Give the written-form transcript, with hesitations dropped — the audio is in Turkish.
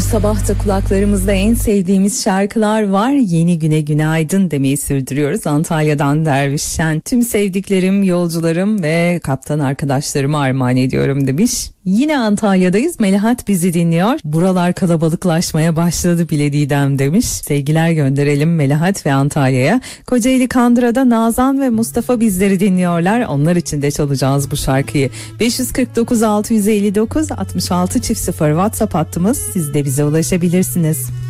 sabah da kulaklarımızda en sevdiğimiz şarkılar var. Yeni güne günaydın demeyi sürdürüyoruz. Antalya'dan Derviş Şen. Tüm sevdiklerim, yolcularım ve kaptan arkadaşlarıma armağan ediyorum demiş. Yine Antalya'dayız. Melahat bizi dinliyor. Buralar kalabalıklaşmaya başladı bile Didem demiş. Sevgiler gönderelim Melahat ve Antalya'ya. Kocaeli Kandıra'da Nazan ve Mustafa bizleri dinliyorlar. Onlar için de çalacağız bu şarkıyı. 549 659 66 0 WhatsApp hattımız. Siz de bize ulaşabilirsiniz.